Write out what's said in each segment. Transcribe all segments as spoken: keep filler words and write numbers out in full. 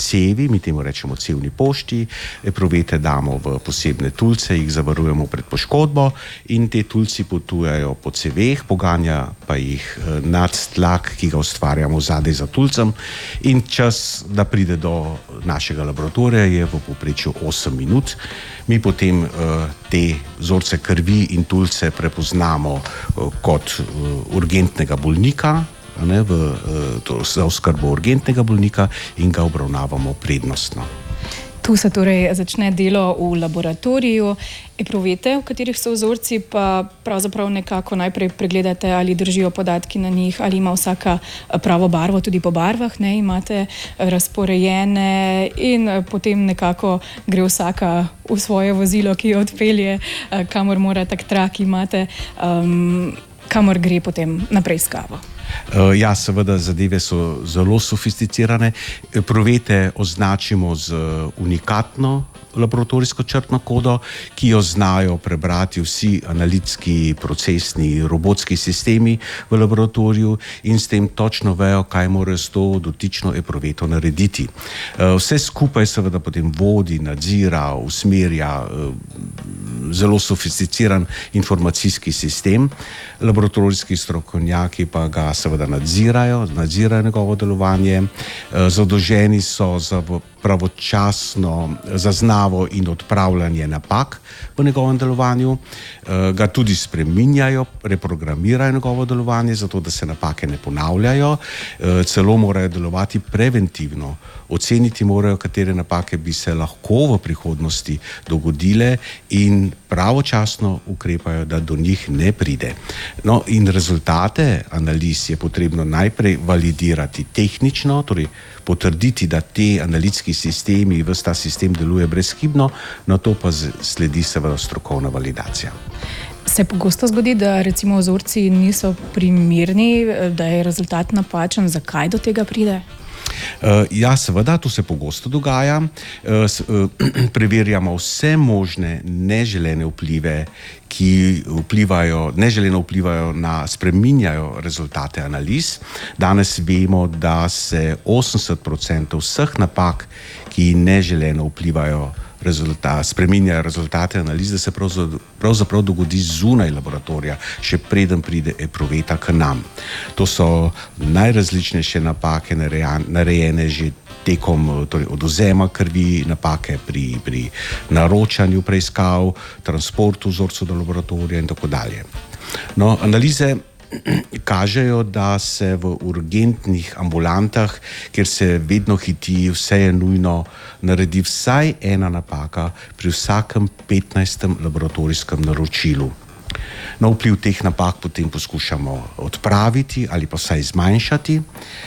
cevi, mi temu rečemo cevni pošti, epruvete damo v posebne tulce, jih zavarujemo pred poškodbo in te tulci potujejo po ceveh, poganja pa jih nad tlak, ki ga ustvarjamo zadaj za tulcem, in čas, da pride do našega laboratorija, je v povprečju osem minut. Mi potem uh, te vzorce krvi in tulce prepoznamo uh, kot uh, urgentnega bolnika, ne, v, uh, to, za oskrbo urgentnega bolnika in ga obravnavamo prednostno. Tu se torej začne delo v laboratoriju. Epruvete, v katerih so vzorci, pa pravzaprav nekako najprej pregledate, ali držijo podatki na njih, ali ima vsaka pravo barvo, tudi po barvah, ne, imate razporejene in potem nekako gre vsaka v svoje vozilo, ki jo odpelje, kamor mora tak trak imate, um, kamor gre potem na preiskavo. Uh, ja, seveda zadeve so zelo sofisticirane. Epruvete označimo z unikatno laboratorijsko črtno kodo, ki jo znajo prebrati vsi analitski, procesni, robotski sistemi v laboratoriju in s tem točno vejo, kaj morajo s to dotično epruveto narediti. Uh, vse skupaj seveda potem vodi, nadzira, usmerja uh, zelo sofisticiran informacijski sistem. Laboratorijski strokovnjaki pa ga seveda nadzirajo, nadzirajo njegovo delovanje, zadolženi so za pravočasno zaznavo in odpravljanje napak v njegovem delovanju, ga tudi spreminjajo, reprogramirajo njegovo delovanje, zato da se napake ne ponavljajo, celo morajo delovati preventivno, oceniti morajo, katere napake bi se lahko v prihodnosti dogodile in pravočasno ukrepajo, da do njih ne pride. No, in rezultate analiz je potrebno najprej validirati tehnično, torej potrditi, da te analitski sistemi, ves ta sistem deluje brezhibno, na to pa sledi seveda strokovna validacija. Se pogosto zgodi, da recimo vzorci niso primerni, da je rezultat napačen, zakaj do tega pride? Uh, ja, seveda, to se pogosto dogaja. Uh, s, uh, preverjamo vse možne neželene vplive, ki vplivajo, neželeno vplivajo na, spreminjajo rezultate analiz. Danes vemo, da se osemdeset procentov vseh napak, ki neželeno vplivajo rezultat, spreminjajo rezultate analiz, da se pravzaprav dogodi zunaj laboratorija, še preden pride epruveta k nam. To so najrazličnejše napake narejene že tekom torej odvzema krvi, napake pri, pri naročanju preiskav, transportu vzorcev do laboratorija in tako dalje. No, analize kažejo, da se v urgentnih ambulantah, kjer se vedno hiti, vse je nujno, naredi vsaj ena napaka pri vsakem petnajstem laboratorijskem naročilu. No, vpliv teh napak potem poskušamo odpraviti ali pa vsaj zmanjšati.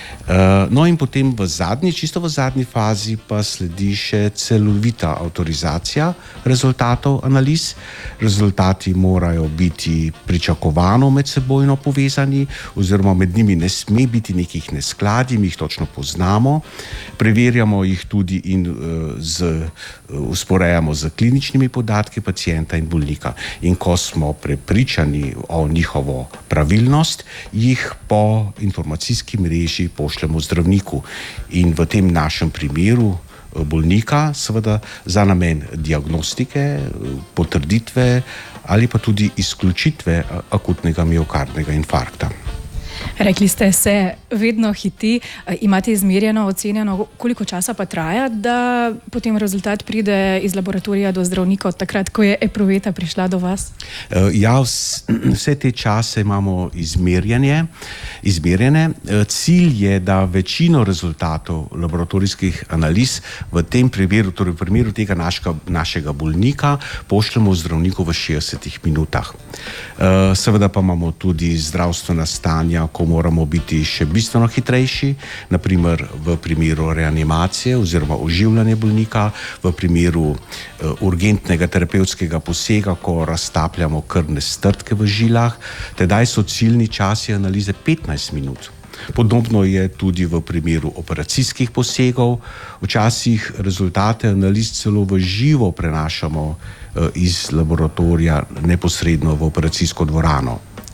No in potem v zadnji, čisto v zadnji fazi pa sledi še celovita avtorizacija rezultatov analiz. Rezultati morajo biti pričakovano medsebojno povezani oziroma med njimi ne sme biti nekih neskladij, mi jih točno poznamo. Preverjamo jih tudi in z, usporejamo z kliničnimi podatki pacienta in bolnika. In ko smo prepričani o njihovo pravilnost, jih po informacijski mreži pošljemo zdravniku in v tem našem primeru bolnika seveda za namen diagnostike, potrditve ali pa tudi izključitve akutnega miokardnega infarkta. Rekli ste, se vedno hiti, imate izmerjeno, ocenjeno, koliko časa pa traja, da potem rezultat pride iz laboratorija do zdravnika od takrat, ko je epruveta prišla do vas? Ja, vse te čase imamo izmerjene. izmerjene. Cilj je, da večino rezultatov laboratorijskih analiz v tem primeru, torej v primeru tega našega, našega bolnika, pošljemo zdravniku v šestdesetih minutah. Seveda pa imamo tudi zdravstvena stanja, ko moramo biti še bistveno hitrejši, naprimer v primeru reanimacije oziroma oživljanja bolnika, v primeru uh, urgentnega terapevtskega posega, ko raztapljamo krvne strdke v žilah, tedaj so ciljni časi analize petnajst minut. Podobno je tudi v primeru operacijskih posegov. Včasih rezultate analiz celo v živo prenašamo uh, iz laboratorija neposredno v operacijsko dvorano.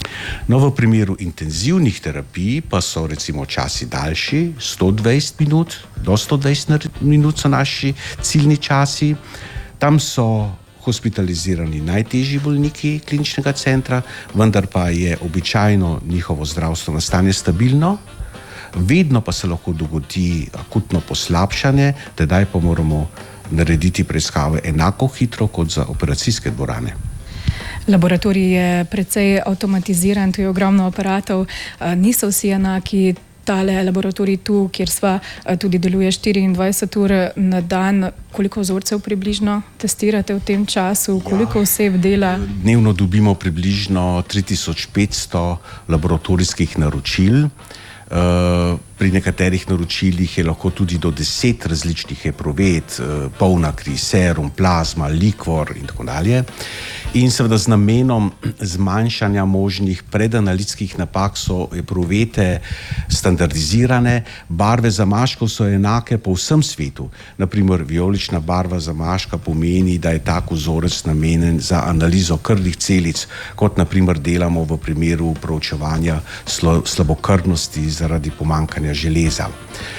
No, v primeru intenzivnih terapij pa so recimo časi daljši, sto dvajset minut, do sto dvajset minut so naši ciljni časi. Tam so hospitalizirani najtežji bolniki kliničnega centra, vendar pa je običajno njihovo zdravstveno stanje stabilno. Vedno pa se lahko dogodi akutno poslabšanje, tedaj pa moramo narediti preiskave enako hitro kot za operacijske dvorane. Laboratorij je precej avtomatiziran, tu je ogromno aparatov, niso vsi enaki. Tale laboratorij tu, kjer sva, tudi deluje štiriindvajset ur na dan. Koliko vzorcev približno testirate v tem času? Koliko oseb dela? Dnevno dobimo približno tri tisoč petsto laboratorijskih naročil. Pri nekaterih naročilih je lahko tudi do deset različnih epruvet, polna kri, serum, plazma, likvor in tako dalje. In seveda z namenom zmanjšanja možnih predanalitskih napak so epruvete standardizirane, barve zamaškov so enake po vsem svetu. Naprimer, vijolična barva zamaška pomeni, da je tak vzorec namenjen za analizo krvnih celic, kot naprimer delamo v primeru proučevanja slabokrvnosti zaradi pomanjkanja železa.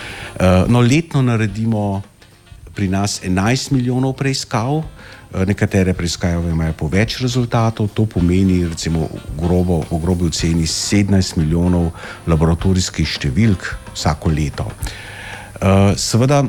No, letno naredimo pri nas enajst milijonov preiskav, nekatere preiskave imajo po več rezultatov, to pomeni recimo grobo, v grobi oceni sedemnajst milijonov laboratorijskih številk vsako leto. Seveda,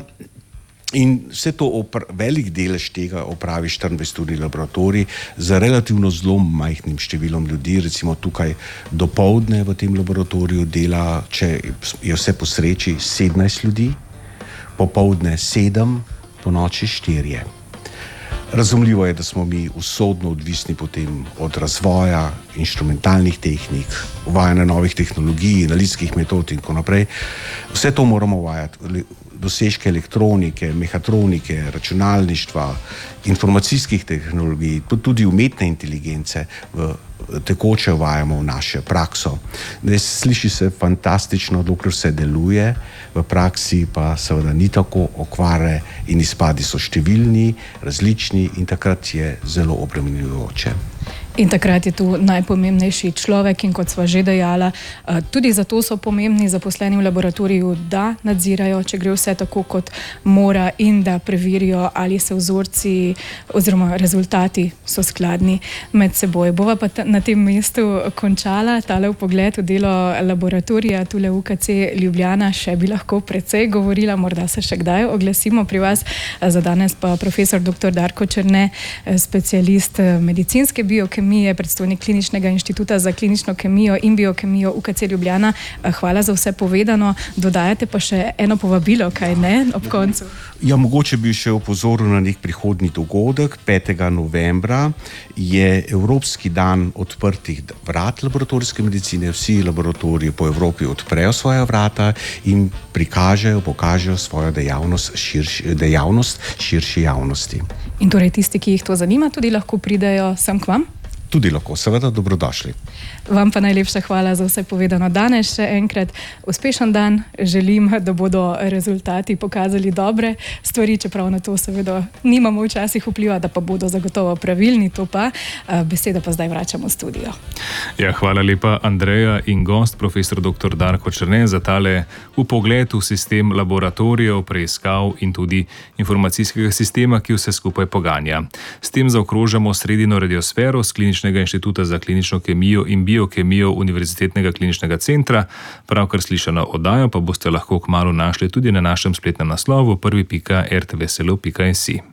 in vse to, velik delež tega opravi štiriindvajseturni laboratorij z relativno zelo majhnim številom ljudi. Recimo tukaj dopoldne v tem laboratoriju dela, če je vse po sreči, sedemnajst ljudi, popoldne sedem, po noči štirje. Razumljivo je, da smo mi usodno odvisni potem od razvoja inštrumentalnih tehnik, uvajanja novih tehnologij, analitskih metod in tako naprej. Vse to moramo uvajati. Dosežke elektronike, mehatronike, računalništva, informacijskih tehnologij, tudi umetne inteligence v tekoče uvajamo v našo prakso. Sliši se fantastično, dokler vse deluje, v praksi pa seveda ni tako, okvare in izpadi so številni, različni in takrat je zelo obremenjujoče. In takrat je tu najpomembnejši človek in kot sva že dejala, tudi zato so pomembni zaposleni v laboratoriju, da nadzirajo, če gre vse tako, kot mora in da preverijo, ali se vzorci oziroma rezultati so skladni med seboj. Bova pa na tem mestu končala tale vpogled v delo laboratorija tule v U K C Ljubljana. Še bi lahko precej govorila, morda se še kdaj oglasimo pri vas. Za danes pa profesor doktor Darko Černe, specialist medicinske biokemije, predstojnik Kliničnega inštituta za klinično kemijo in biokemijo U K C Ljubljana. Hvala za vse povedano. Dodajate pa še eno povabilo, kaj ne, ob koncu? Ja, mogoče bi še opozoril na nek prihodnji dogodek. petega novembra je Evropski dan odprtih vrat laboratorijske medicine. Vsi laboratoriji po Evropi odprejo svoja vrata in prikažejo, pokažejo svojo dejavnost širši, dejavnost širši javnosti. In torej tisti, ki jih to zanima, tudi lahko pridejo sem k vam? Tudi lahko, seveda dobrodošli. Vam pa najlepša hvala za vse povedano danes. Še enkrat uspešen dan. Želim, da bodo rezultati pokazali dobre stvari, čeprav na to seveda nimamo včasih vpliva, da pa bodo zagotovo pravilni, to pa. Besedo pa zdaj vračamo v studio. Ja, hvala lepa Andreja in gost, profesor doktor Darko Černe, za tale vpogled v sistem laboratorijev, preiskav in tudi informacijskega sistema, ki vse skupaj poganja. S tem zaokrožamo sredino radiosfero s Kliničnega inštituta za klinično kemijo in biokemijo Univerzitetnega kliničnega centra. Pravkar slišano oddajo pa boste lahko kmalu našli tudi na našem spletnem naslovu prvi pika r t v s l o pika s i.